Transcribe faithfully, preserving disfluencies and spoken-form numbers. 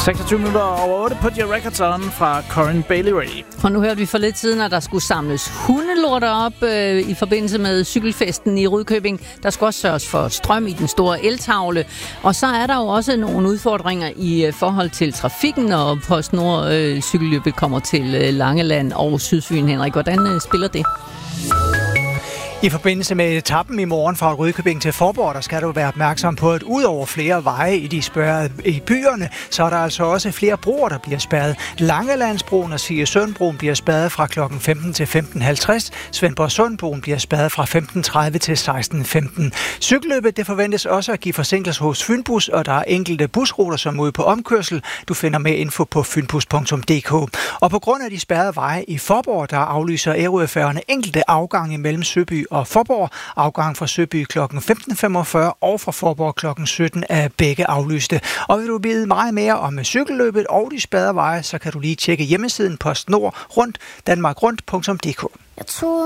seksogtyve minutter over otte på J Records on fra Corinne Bailey Rae. Og nu hørte vi for lidt siden, at der skulle samles hundelorter op øh, i forbindelse med cykelfesten i Rudkøbing. Der skulle også sørges for strøm i den store eltavle. Og så er der jo også nogle udfordringer i øh, forhold til trafikken, når PostNord øh, cykelløbet kommer til øh, Langeland og Sydfyn. Henrik, hvordan øh, spiller det? I forbindelse med etappen i morgen fra Rudkøbing til Faaborg, der skal du være opmærksom på, at ud over flere veje i de spærrede i byerne, så er der altså også flere broer, der bliver spærret. Langelandsbroen og Siegesundbroen bliver spærret fra klokken femten til femten halvtreds. Svendborgsundbroen bliver spærret fra femten tredive til seksten femten. Cykelløbet det forventes også at give forsinkelser hos Fynbus, og der er enkelte busruter, som er ude på omkørsel. Du finder mere info på fynbus punktum d k. Og på grund af de spærrede veje i Faaborg, der aflyser Ærøfærgerne enkelte afgange mellem Søby og Faaborg. Afgang fra Søby klokken femten femogfyrre og fra Faaborg klokken sytten er begge aflyste. Og vil du vide meget mere om cykelløbet og de spærrede veje, så kan du lige tjekke hjemmesiden PostNord rundt danmarkrundt punktum d k.